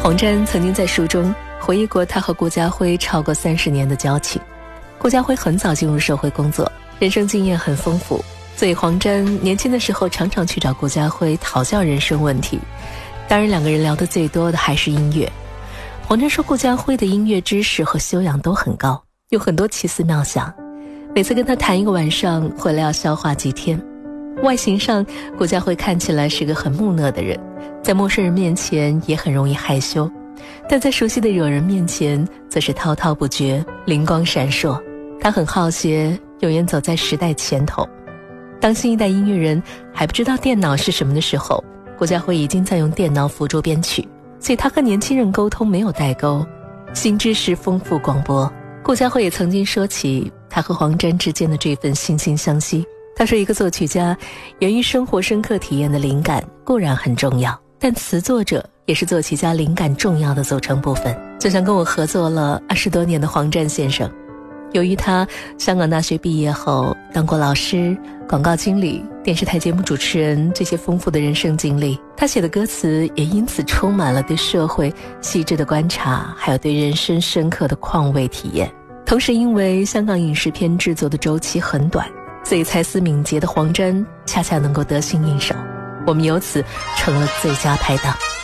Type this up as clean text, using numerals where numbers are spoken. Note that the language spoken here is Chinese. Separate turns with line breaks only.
黄沾曾经在书中回忆过他和顾嘉辉超过30年的交情。顾嘉辉很早进入社会工作，人生经验很丰富，所以黄沾年轻的时候常常去找顾嘉辉讨教人生问题。当然两个人聊得最多的还是音乐。黄沾说顾嘉辉的音乐知识和修养都很高，有很多奇思妙想，每次跟他谈一个晚上回来要消化几天。外形上顾嘉辉看起来是个很木讷的人，在陌生人面前也很容易害羞，但在熟悉的友人面前则是滔滔不绝，灵光闪烁。他很好学，永远走在时代前头。当新一代音乐人还不知道电脑是什么的时候，顾嘉辉已经在用电脑辅助编曲，所以他和年轻人沟通没有代沟，新知识丰富广博。顾嘉辉也曾经说起他和黄沾之间的这份惺惺相惜。他说，一个作曲家源于生活深刻体验的灵感固然很重要，但词作者也是作曲家灵感重要的组成部分。就像跟我合作了20多年的黄沾先生，由于他香港大学毕业后当过老师、广告经理、电视台节目主持人，这些丰富的人生经历，他写的歌词也因此充满了对社会细致的观察，还有对人生深刻的况味体验。同时因为香港影视片制作的周期很短，所以才思敏捷的黄沾恰恰能够得心应手，我们由此成了最佳拍档。